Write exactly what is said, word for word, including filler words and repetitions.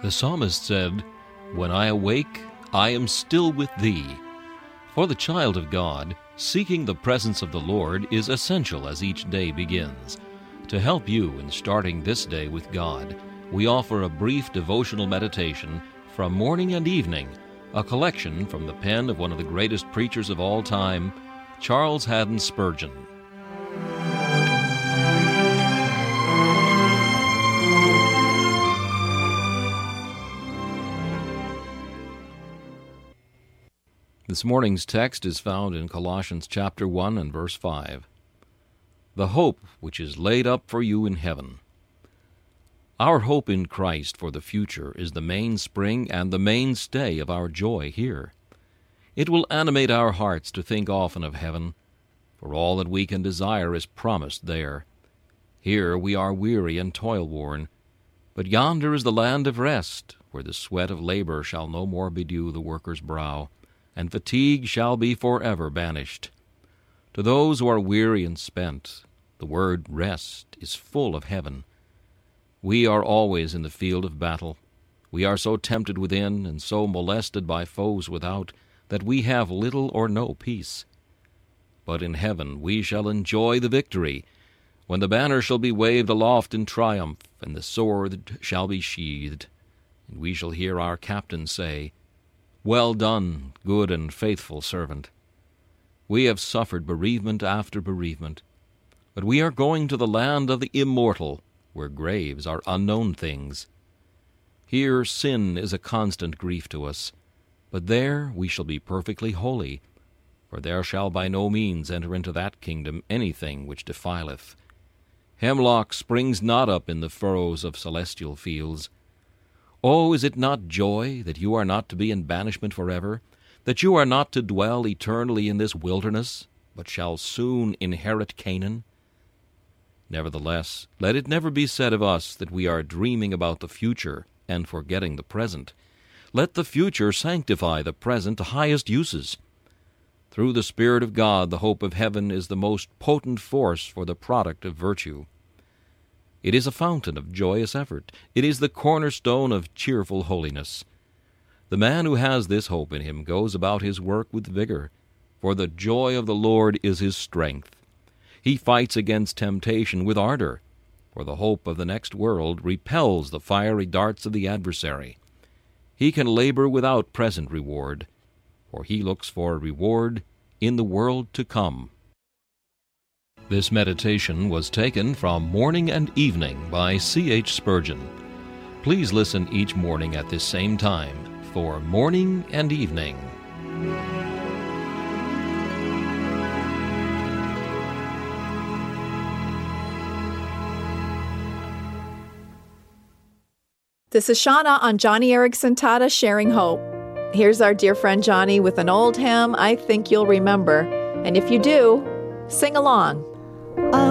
The psalmist said, "When I awake, I am still with thee." For the child of God, seeking the presence of the Lord is essential as each day begins. To help you in starting this day with God, we offer a brief devotional meditation from morning and evening, a collection from the pen of one of the greatest preachers of all time, Charles Haddon Spurgeon. This morning's text is found in Colossians chapter one and verse five. The hope which is laid up for you in heaven. Our hope in Christ for the future is the mainspring and the mainstay of our joy here. It will animate our hearts to think often of heaven, for all that we can desire is promised there. Here we are weary and toil-worn, but yonder is the land of rest, where the sweat of labor shall no more bedew the worker's brow, and fatigue shall be forever banished. To those who are weary and spent, the word rest is full of heaven. We are always in the field of battle. We are so tempted within and so molested by foes without that we have little or no peace. But in heaven we shall enjoy the victory, when the banner shall be waved aloft in triumph, and the sword shall be sheathed, and we shall hear our captain say, "Well done, good and faithful servant." We have suffered bereavement after bereavement, but we are going to the land of the immortal, where graves are unknown things. Here sin is a constant grief to us, but there we shall be perfectly holy, for there shall by no means enter into that kingdom anything which defileth. Hemlock springs not up in the furrows of celestial fields. Oh, is it not joy that you are not to be in banishment forever, that you are not to dwell eternally in this wilderness, but shall soon inherit Canaan? Nevertheless, let it never be said of us that we are dreaming about the future and forgetting the present. Let the future sanctify the present to highest uses. Through the Spirit of God, the hope of heaven is the most potent force for the product of virtue. It is a fountain of joyous effort. It is the cornerstone of cheerful holiness. The man who has this hope in him goes about his work with vigor, for the joy of the Lord is his strength. He fights against temptation with ardor, for the hope of the next world repels the fiery darts of the adversary. He can labor without present reward, for he looks for a reward in the world to come. This meditation was taken from Morning and Evening by C H Spurgeon. Please listen each morning at this same time for Morning and Evening. This is Shauna on Johnny Erickson Tata Sharing Hope. Here's our dear friend Johnny with an old hymn I think you'll remember. And if you do, sing along.